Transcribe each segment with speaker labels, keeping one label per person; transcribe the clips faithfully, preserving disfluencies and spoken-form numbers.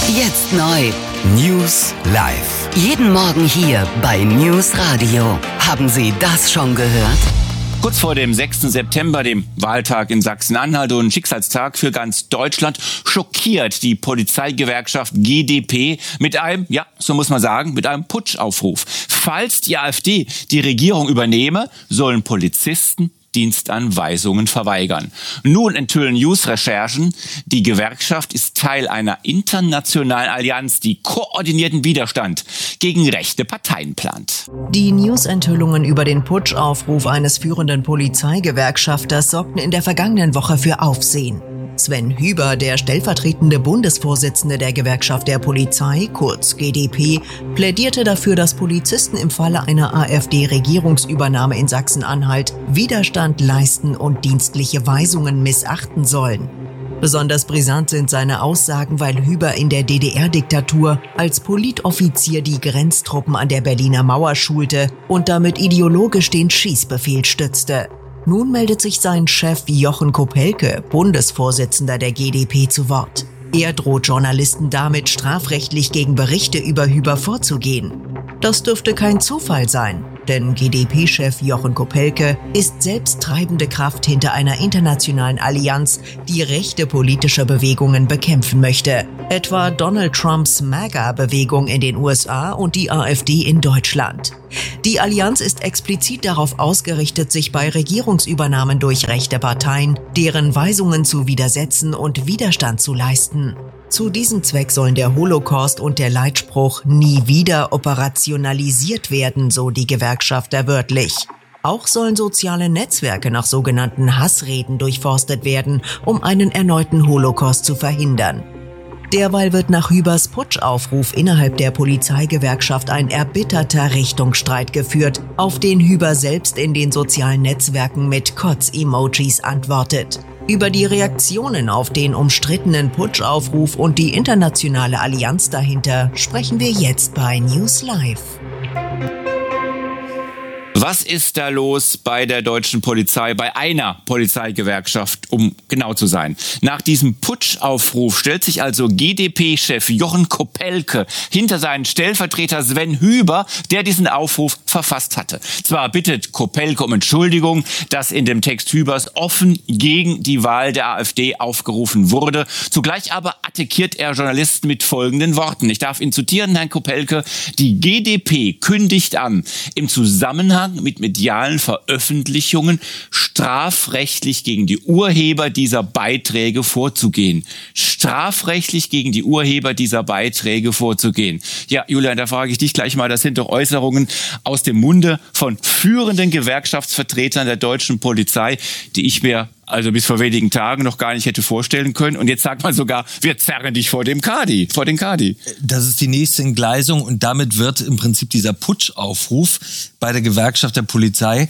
Speaker 1: Jetzt neu.
Speaker 2: News live.
Speaker 1: Jeden Morgen hier bei News Radio. Haben Sie das schon gehört?
Speaker 3: Kurz vor dem sechsten September, dem Wahltag in Sachsen-Anhalt und Schicksalstag für ganz Deutschland, schockiert die Polizeigewerkschaft G d P mit einem, ja, so muss man sagen, mit einem Putschaufruf. Falls die AfD die Regierung übernehme, sollen Polizisten Dienstanweisungen verweigern. Nun enthüllen News-Recherchen, die Gewerkschaft ist Teil einer internationalen Allianz, die koordinierten Widerstand gegen rechte Parteien plant.
Speaker 4: Die News-Enthüllungen über den Putschaufruf eines führenden Polizeigewerkschafters sorgten in der vergangenen Woche für Aufsehen. Sven Hüber, der stellvertretende Bundesvorsitzende der Gewerkschaft der Polizei, kurz G d P, plädierte dafür, dass Polizisten im Falle einer AfD-Regierungsübernahme in Sachsen-Anhalt Widerstand leisten und dienstliche Weisungen missachten sollen. Besonders brisant sind seine Aussagen, weil Hüber in der D D R-Diktatur als Politoffizier die Grenztruppen an der Berliner Mauer schulte und damit ideologisch den Schießbefehl stützte. Nun meldet sich sein Chef Jochen Kopelke, Bundesvorsitzender der G d P, zu Wort. Er droht Journalisten damit, strafrechtlich gegen Berichte über Hüber vorzugehen. Das dürfte kein Zufall sein, denn G d P-Chef Jochen Kopelke ist selbst treibende Kraft hinter einer internationalen Allianz, die rechte politische Bewegungen bekämpfen möchte. Etwa Donald Trumps MAGA-Bewegung in den U S A und die AfD in Deutschland. Die Allianz ist explizit darauf ausgerichtet, sich bei Regierungsübernahmen durch rechte Parteien, deren Weisungen zu widersetzen und Widerstand zu leisten. Zu diesem Zweck sollen der Holocaust und der Leitspruch „Nie wieder" operationalisiert werden, so die Gewerkschafter wörtlich. Auch sollen soziale Netzwerke nach sogenannten Hassreden durchforstet werden, um einen erneuten Holocaust zu verhindern. Derweil wird nach Hübers Putschaufruf innerhalb der Polizeigewerkschaft ein erbitterter Richtungsstreit geführt, auf den Hüber selbst in den sozialen Netzwerken mit Kotz-Emojis antwortet. Über die Reaktionen auf den umstrittenen Putschaufruf und die internationale Allianz dahinter sprechen wir jetzt bei News Live.
Speaker 3: Was ist da los bei der deutschen Polizei, bei einer Polizeigewerkschaft, um genau zu sein? Nach diesem Putschaufruf stellt sich also G d P-Chef Jochen Kopelke hinter seinen Stellvertreter Sven Hüber, der diesen Aufruf verfasst hatte. Zwar bittet Kopelke um Entschuldigung, dass in dem Text Hübers offen gegen die Wahl der AfD aufgerufen wurde. Zugleich aber attackiert er Journalisten mit folgenden Worten. Ich darf ihn zitieren, Herrn Kopelke: Die G d P kündigt an, im Zusammenhang mit medialen Veröffentlichungen strafrechtlich gegen die Urheber dieser Beiträge vorzugehen. Strafrechtlich gegen die Urheber dieser Beiträge vorzugehen. Ja, Julian, da frage ich dich gleich mal, das sind doch Äußerungen aus dem Munde von führenden Gewerkschaftsvertretern der deutschen Polizei, die ich mir also bis vor wenigen Tagen noch gar nicht hätte vorstellen können. Und jetzt sagt man sogar, wir zerren dich vor dem Kadi, vor den Kadi.
Speaker 2: Das ist die nächste Entgleisung und damit wird im Prinzip dieser Putschaufruf bei der Gewerkschaft der Polizei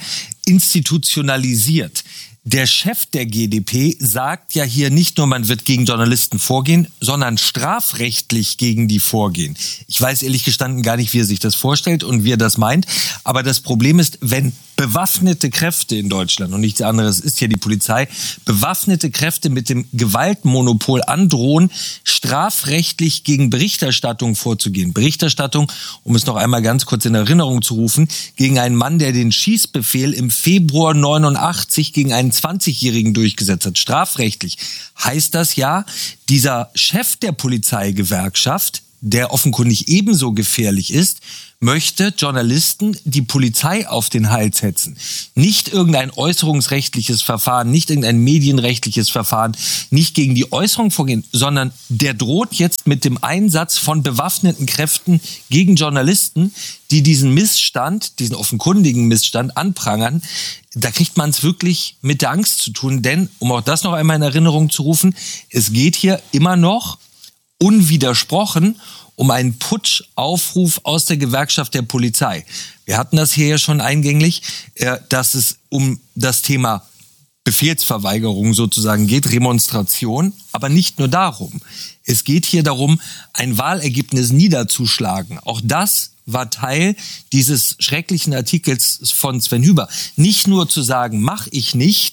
Speaker 2: institutionalisiert. Der Chef der G d P sagt ja hier nicht nur, man wird gegen Journalisten vorgehen, sondern strafrechtlich gegen die vorgehen. Ich weiß ehrlich gestanden gar nicht, wie er sich das vorstellt und wie er das meint. Aber das Problem ist, wenn bewaffnete Kräfte in Deutschland, und nichts anderes ist ja die Polizei, bewaffnete Kräfte mit dem Gewaltmonopol androhen, strafrechtlich gegen Berichterstattung vorzugehen. Berichterstattung, um es noch einmal ganz kurz in Erinnerung zu rufen, gegen einen Mann, der den Schießbefehl im Februar neunundachtzig gegen einen zwanzigjährigen durchgesetzt hat. Strafrechtlich heißt das ja, dieser Chef der Polizeigewerkschaft, der offenkundig ebenso gefährlich ist, möchte Journalisten die Polizei auf den Hals hetzen. Nicht irgendein äußerungsrechtliches Verfahren, nicht irgendein medienrechtliches Verfahren, nicht gegen die Äußerung vorgehen, sondern der droht jetzt mit dem Einsatz von bewaffneten Kräften gegen Journalisten, die diesen Missstand, diesen offenkundigen Missstand anprangern. Da kriegt man es wirklich mit der Angst zu tun, denn, um auch das noch einmal in Erinnerung zu rufen, es geht hier immer noch unwidersprochen um einen Putschaufruf aus der Gewerkschaft der Polizei. Wir hatten das hier ja schon eingänglich, dass es um das Thema Befehlsverweigerung sozusagen geht, Remonstration, aber nicht nur darum. Es geht hier darum, ein Wahlergebnis niederzuschlagen. Auch das war Teil dieses schrecklichen Artikels von Sven Hüber. Nicht nur zu sagen, mach ich nicht,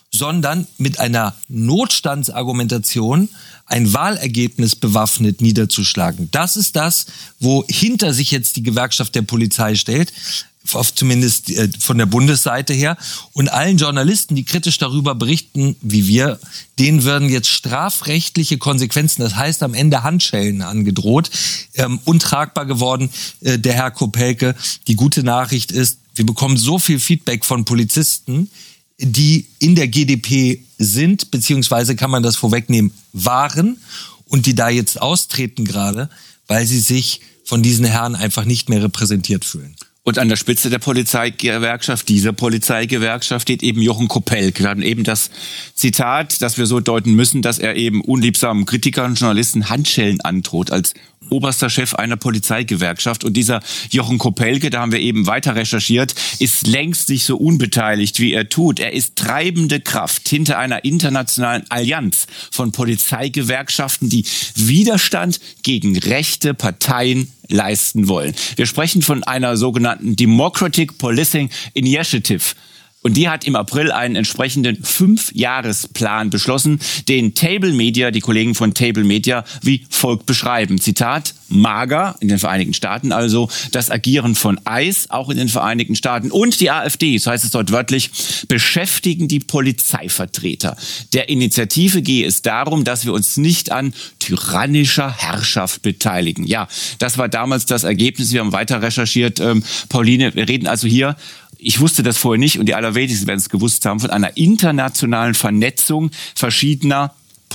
Speaker 2: sondern mit einer Notstandsargumentation ein Wahlergebnis bewaffnet niederzuschlagen. Das ist das, wo hinter sich jetzt die Gewerkschaft der Polizei stellt, zumindest von der Bundesseite her. Und allen Journalisten, die kritisch darüber berichten, wie wir, denen werden jetzt strafrechtliche Konsequenzen, das heißt am Ende Handschellen angedroht, ähm, untragbar geworden, äh, der Herr Kopelke. Die gute Nachricht ist, wir bekommen so viel Feedback von Polizisten, die in der G D P sind, beziehungsweise kann man das vorwegnehmen, waren und die da jetzt austreten gerade, weil sie sich von diesen Herren einfach nicht mehr repräsentiert fühlen.
Speaker 3: Und an der Spitze der Polizeigewerkschaft, dieser Polizeigewerkschaft, steht eben Jochen Kopelke. Wir hatten eben das Zitat, das wir so deuten müssen, dass er eben unliebsamen Kritikern und Journalisten Handschellen androht als oberster Chef einer Polizeigewerkschaft. Und dieser Jochen Kopelke, da haben wir eben weiter recherchiert, ist längst nicht so unbeteiligt, wie er tut. Er ist treibende Kraft hinter einer internationalen Allianz von Polizeigewerkschaften, die Widerstand gegen rechte Parteien leisten wollen. Wir sprechen von einer sogenannten Democratic Policing Initiative. Und die hat im April einen entsprechenden Fünfjahresplan beschlossen, den Table Media, die Kollegen von Table Media, wie folgt beschreiben. Zitat, MAGA in den Vereinigten Staaten, also das Agieren von I C E, auch in den Vereinigten Staaten, und die AfD, so heißt es dort wörtlich, beschäftigen die Polizeivertreter. Der Initiative gehe es darum, dass wir uns nicht an tyrannischer Herrschaft beteiligen. Ja, das war damals das Ergebnis. Wir haben weiter recherchiert. Ähm, Pauline, wir reden also hier, ich wusste das vorher nicht und die allerwenigsten werden es gewusst haben, von einer internationalen Vernetzung verschiedener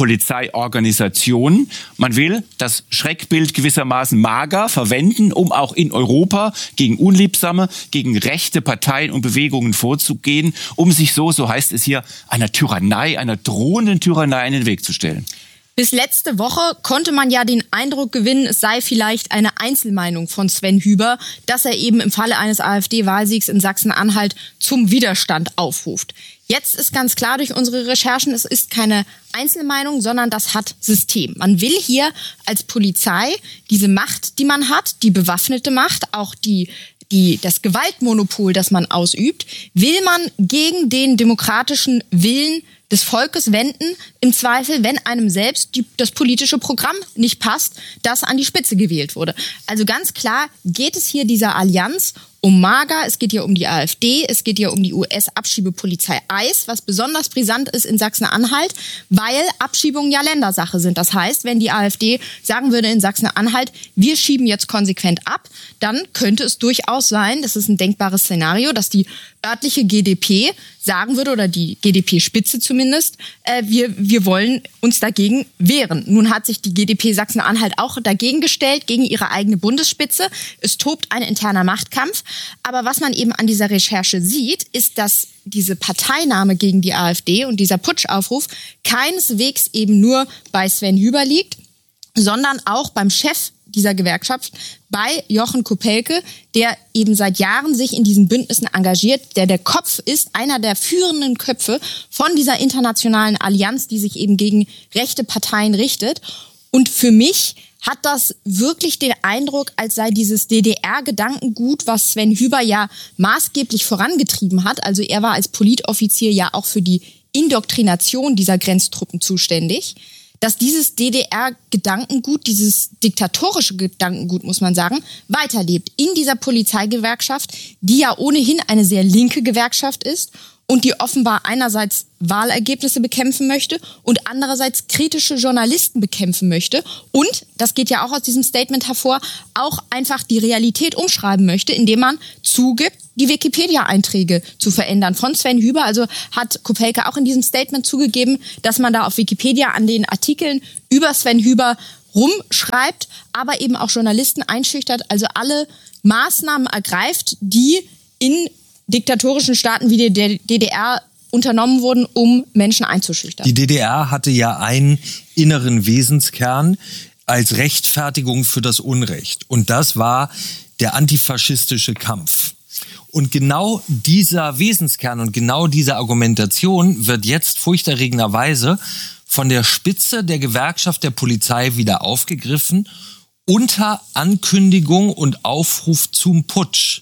Speaker 3: Polizeiorganisationen. Man will das Schreckbild gewissermaßen MAGA verwenden, um auch in Europa gegen unliebsame, gegen rechte Parteien und Bewegungen vorzugehen, um sich so, so heißt es hier, einer Tyrannei, einer drohenden Tyrannei in den Weg zu stellen.
Speaker 5: Bis letzte Woche konnte man ja den Eindruck gewinnen, es sei vielleicht eine Einzelmeinung von Sven Hüber, dass er eben im Falle eines AfD-Wahlsiegs in Sachsen-Anhalt zum Widerstand aufruft. Jetzt ist ganz klar durch unsere Recherchen, es ist keine Einzelmeinung, sondern das hat System. Man will hier als Polizei diese Macht, die man hat, die bewaffnete Macht, auch die Die, das Gewaltmonopol, das man ausübt, will man gegen den demokratischen Willen des Volkes wenden, im Zweifel, wenn einem selbst die, das politische Programm nicht passt, das an die Spitze gewählt wurde. Also ganz klar geht es hier dieser Allianz um MAGA, es geht hier um die AfD, es geht hier um die U S-Abschiebepolizei I C E, was besonders brisant ist in Sachsen-Anhalt, weil Abschiebungen ja Ländersache sind. Das heißt, wenn die AfD sagen würde in Sachsen-Anhalt, wir schieben jetzt konsequent ab, dann könnte es durchaus sein, das ist ein denkbares Szenario, dass die örtliche G D P sagen würde, oder die G D P-Spitze zumindest, äh, wir, wir wollen uns dagegen wehren. Nun hat sich die G D P Sachsen-Anhalt auch dagegen gestellt, gegen ihre eigene Bundesspitze. Es tobt ein interner Machtkampf. Aber was man eben an dieser Recherche sieht, ist, dass diese Parteinahme gegen die AfD und dieser Putschaufruf keineswegs eben nur bei Sven Hüber liegt, sondern auch beim Chef dieser Gewerkschaft, bei Jochen Kopelke, der eben seit Jahren sich in diesen Bündnissen engagiert, der der Kopf ist, einer der führenden Köpfe von dieser internationalen Allianz, die sich eben gegen rechte Parteien richtet. Und für mich hat das wirklich den Eindruck, als sei dieses D D R-Gedankengut, was Sven Hüber ja maßgeblich vorangetrieben hat, also er war als Politoffizier ja auch für die Indoktrination dieser Grenztruppen zuständig, dass dieses D D R-Gedankengut, dieses diktatorische Gedankengut, muss man sagen, weiterlebt in dieser Polizeigewerkschaft, die ja ohnehin eine sehr linke Gewerkschaft ist und die offenbar einerseits Wahlergebnisse bekämpfen möchte und andererseits kritische Journalisten bekämpfen möchte und, das geht ja auch aus diesem Statement hervor, auch einfach die Realität umschreiben möchte, indem man zugibt, die Wikipedia-Einträge zu verändern von Sven Hüber. Also hat Kopelke auch in diesem Statement zugegeben, dass man da auf Wikipedia an den Artikeln über Sven Hüber rumschreibt, aber eben auch Journalisten einschüchtert, also alle Maßnahmen ergreift, die in diktatorischen Staaten wie der D D R unternommen wurden, um Menschen einzuschüchtern.
Speaker 2: Die D D R hatte ja einen inneren Wesenskern als Rechtfertigung für das Unrecht. Und das war der antifaschistische Kampf. Und genau dieser Wesenskern und genau diese Argumentation wird jetzt furchterregenderweise von der Spitze der Gewerkschaft der Polizei wieder aufgegriffen unter Ankündigung und Aufruf zum Putsch.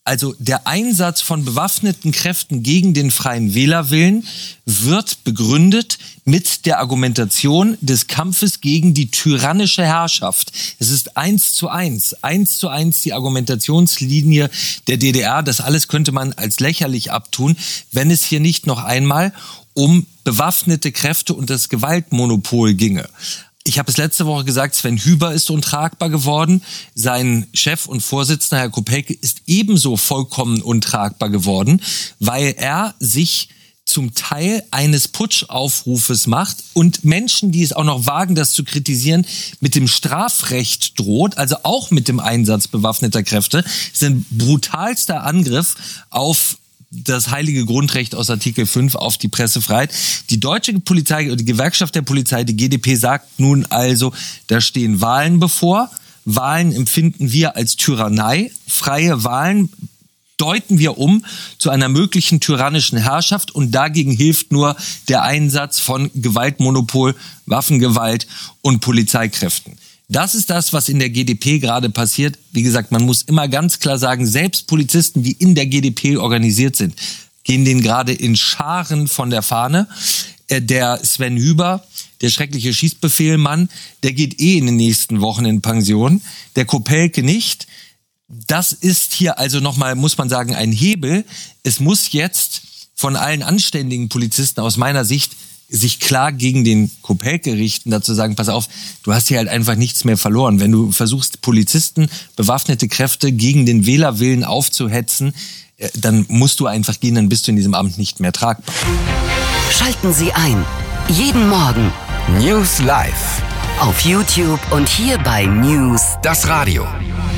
Speaker 2: Also der Einsatz von bewaffneten Kräften gegen den freien Wählerwillen wird begründet mit der Argumentation des Kampfes gegen die tyrannische Herrschaft. Es ist eins zu eins, eins zu eins die Argumentationslinie der D D R. Das alles könnte man als lächerlich abtun, wenn es hier nicht noch einmal um bewaffnete Kräfte und das Gewaltmonopol ginge. Ich habe es letzte Woche gesagt, Sven Hüber ist untragbar geworden. Sein Chef und Vorsitzender, Herr Kopelke, ist ebenso vollkommen untragbar geworden, weil er sich zum Teil eines Putschaufrufes macht und Menschen, die es auch noch wagen, das zu kritisieren, mit dem Strafrecht droht, also auch mit dem Einsatz bewaffneter Kräfte. Das ist ein brutalster Angriff auf das heilige Grundrecht aus Artikel fünf auf die Pressefreiheit. Die deutsche Polizei, die Gewerkschaft der Polizei, die G d P, sagt nun also, da stehen Wahlen bevor. Wahlen empfinden wir als Tyrannei. Freie Wahlen deuten wir um zu einer möglichen tyrannischen Herrschaft und dagegen hilft nur der Einsatz von Gewaltmonopol, Waffengewalt und Polizeikräften. Das ist das, was in der G d P gerade passiert. Wie gesagt, man muss immer ganz klar sagen, selbst Polizisten, die in der G d P organisiert sind, gehen denen gerade in Scharen von der Fahne. Der Sven Hüber, der schreckliche Schießbefehlmann, der geht eh in den nächsten Wochen in Pension. Der Kopelke nicht. Das ist hier also nochmal, muss man sagen, ein Hebel. Es muss jetzt von allen anständigen Polizisten aus meiner Sicht sich klar gegen den Kopelke richten, dazu sagen, pass auf, du hast hier halt einfach nichts mehr verloren. Wenn du versuchst, Polizisten, bewaffnete Kräfte gegen den Wählerwillen aufzuhetzen, dann musst du einfach gehen, dann bist du in diesem Amt nicht mehr tragbar.
Speaker 1: Schalten Sie ein. Jeden Morgen. News Live. Auf YouTube und hier bei News.
Speaker 6: Das Radio.